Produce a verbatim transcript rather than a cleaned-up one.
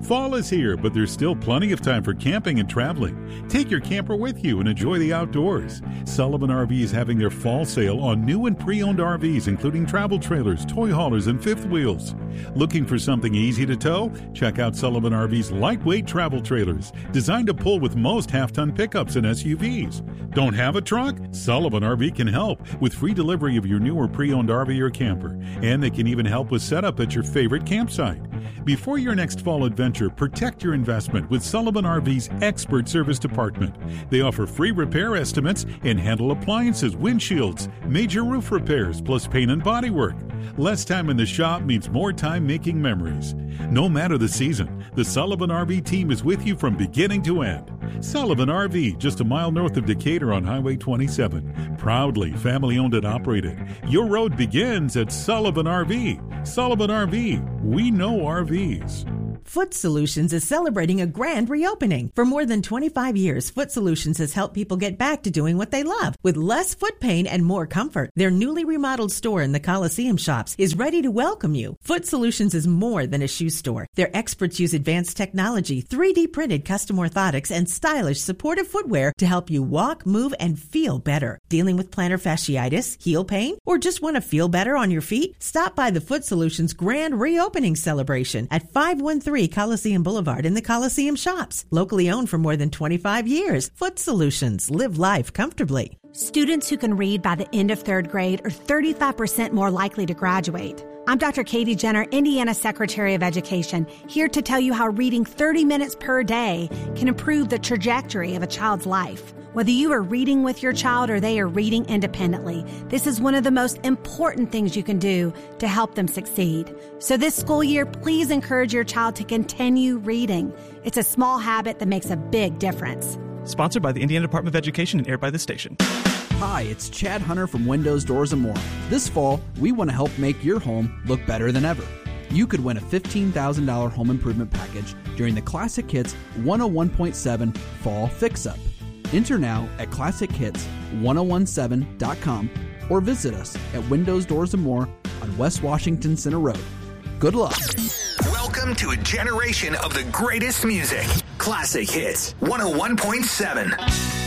Fall is here, but there's still plenty of time for camping and traveling. Take your camper with you and enjoy the outdoors. Sullivan R V is having their fall sale on new and pre-owned R Vs, including travel trailers, toy haulers, and fifth wheels. Looking for something easy to tow? Check out Sullivan R V's lightweight travel trailers, designed to pull with most half-ton pickups and S U Vs. Don't have a truck? Sullivan R V can help with free delivery of your new or pre-owned R V or camper, and they can even help with setup at your favorite campsite. Before your next fall adventure, protect your investment with Sullivan R V's expert service department. They offer free repair estimates and handle appliances, windshields, major roof repairs, plus paint and bodywork. Less time in the shop means more time making memories. No matter the season, the Sullivan R V team is with you from beginning to end. Sullivan R V, just a mile north of Decatur on Highway twenty-seven. Proudly family-owned and operated. Your road begins at Sullivan R V. Sullivan R V, we know R Vs. Foot Solutions is celebrating a grand reopening. For more than twenty-five years, Foot Solutions has helped people get back to doing what they love with less foot pain and more comfort. Their newly remodeled store in the Coliseum Shops is ready to welcome you. Foot Solutions is more than a shoe store. Their experts use advanced technology, three D printed custom orthotics, and stylish supportive footwear to help you walk, move, and feel better. Dealing with plantar fasciitis, heel pain, or just want to feel better on your feet? Stop by the Foot Solutions grand reopening celebration at five one three Coliseum Boulevard in the Coliseum Shops. Locally owned for more than twenty-five years. Foot Solutions. Live life comfortably. Students who can read by the end of third grade are thirty-five percent more likely to graduate. I'm Doctor Katie Jenner, Indiana Secretary of Education, here to tell you how reading thirty minutes per day can improve the trajectory of a child's life. Whether you are reading with your child or they are reading independently, this is one of the most important things you can do to help them succeed. So this school year, please encourage your child to continue reading. It's a small habit that makes a big difference. Sponsored by the Indiana Department of Education and aired by this station. Hi, it's Chad Hunter from Windows, Doors, and More. This fall, we want to help make your home look better than ever. You could win a fifteen thousand dollars home improvement package during the Classic Hits one oh one point seven Fall Fix-Up. Enter now at classic hits ten seventeen dot com or visit us at Windows, Doors, and More on West Washington Center Road. Good luck. Welcome to a generation of the greatest music. Classic Hits one oh one point seven.